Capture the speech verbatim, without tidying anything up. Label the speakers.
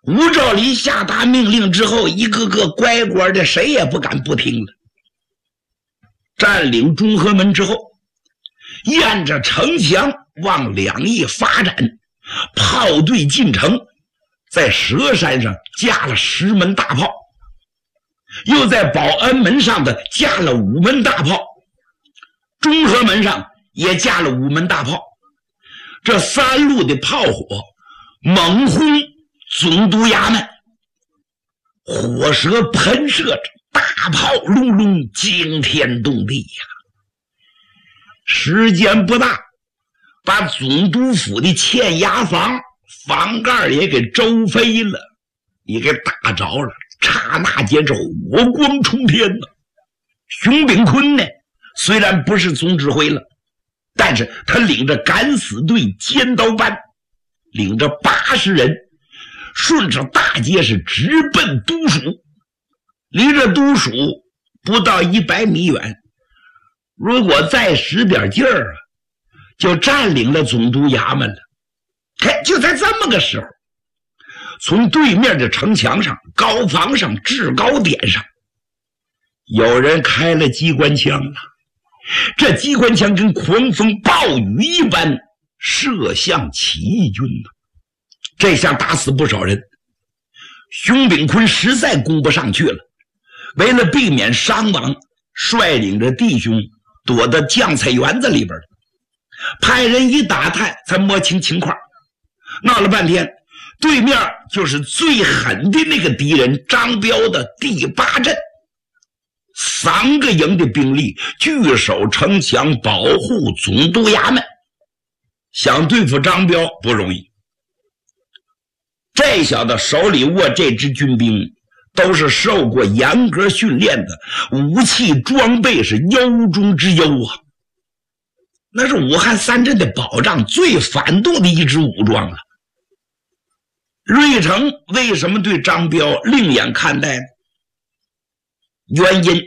Speaker 1: 吴兆麟下达命令之后，一个个乖乖的，谁也不敢不听了。占领中和门之后，沿着城墙往两翼发展，炮队进城，在蛇山上架了十门大炮，又在保安门上的架了五门大炮，中和门上也架了五门大炮。这三路的炮火猛轰总督衙门，火舌喷射着，大炮隆隆，惊天动地呀！时间不大，把总督府的嵌牙房房盖也给周飞了，也给打着了。刹那间这火光冲天呢！熊秉坤呢，虽然不是总指挥了，但是他领着敢死队尖刀班，领着八十人，顺着大街是直奔都署。离着都署不到一百米远，如果再使点劲儿啊，就占领了总督衙门了。嘿，就在这么个时候，从对面的城墙上、高房上、制高点上，有人开了机关枪了。这机关枪跟狂风暴雨一般射向起义军了，这下打死不少人。熊秉坤实在攻不上去了，为了避免伤亡，率领着弟兄躲到酱菜园子里边，派人一打探才摸清情况。闹了半天，对面就是最狠的那个敌人张彪的第八镇，三个营的兵力据守城墙，保护总督衙门。想对付张彪不容易，这小子手里握这支军兵都是受过严格训练的，武器装备是优中之优啊，那是武汉三镇的保障，最反动的一支武装了。芮成为什么对张彪另眼看待呢？原因